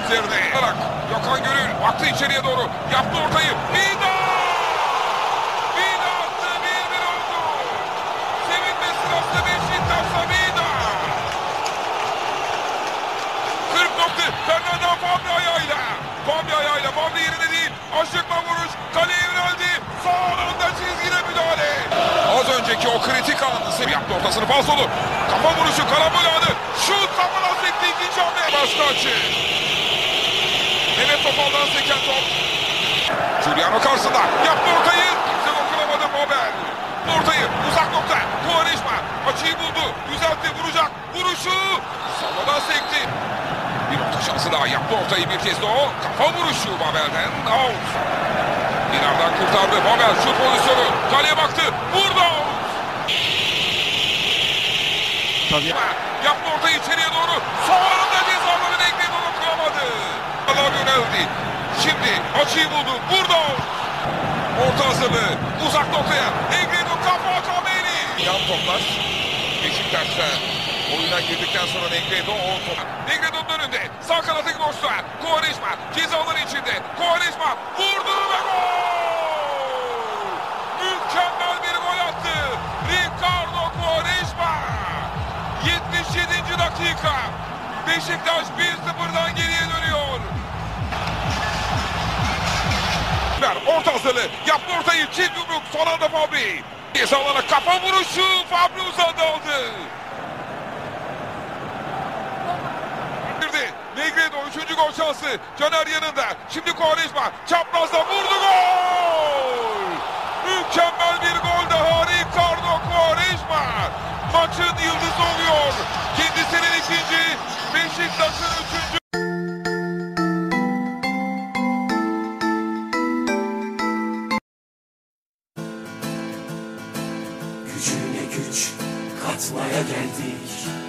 üzerine. Gökhan Gönül baktı içeriye doğru. Yaptı ortayı. Vida! Vida attı. 1-1 oldu. Sevinme sırası Beşiktaş'ta Vida. 40 nokta. Fernando Fabri ayağıyla. Fabri yerine değil. Aşıkla vuruş. Kaleye yöneldi. Son anda çizgide müdahale. Az önceki o kritik anı yaptı ortasını falsolu. Kafa vuruşu karambol anı. Şut kafadan sekti ikinci hamle. Başka açı. Mehmet Topal'dan seken top. Giuliano karşısında. Yaptı ortayı. Kimse dokunamadı Babel. Ortayı uzak nokta. Quaresma açıyı buldu. Düzeltti vuracak. Vuruşu. Salla'dan sekti. Bir nokta şansı daha yaptı ortayı bir kez de o. Kafa vuruşu Babel'den. Out. Binar'dan kurtardı. Babel şut pozisyonu. Kaleye baktı. Vurdu. Tabii. Yaptı ortayı içeriye doğru. Son anda cezaları Negredo dokunamadı. Allah yöneldi. Şimdi açıyı buldu. Vurdu. Orta hazırlığı. Uzak noktaya. Negredo kafa Kameri. Yan toplar. Beşiktaş'ta oyuna girdikten sonra Negredo o top. Negredo'nun önünde. Sağ kanattaki boşluğa. Quaresma cezaları içinde. Quaresma vurdu ve gol. Mükemmel bir gol attı. Ricardo Quaresma. 77. dakika. Beşiktaş 1-0'dan geriye dönüyor. Orta hazırlığı. Yaptı ortayı. Çift yumruk. Son anda Fabri. Cezalara kafa vuruşu. Fabri uzadı aldı. Negredo 3. gol şansı. Caner yanında. Şimdi Quaresma. Çaprazda vurdu gol. Mükemmel bir gol daha. Ricardo Quaresma. Maçın yıldızı oluyor. Kendisinin ikinci. Beşiktaş'ın 3. Gücüne güç katmaya geldik.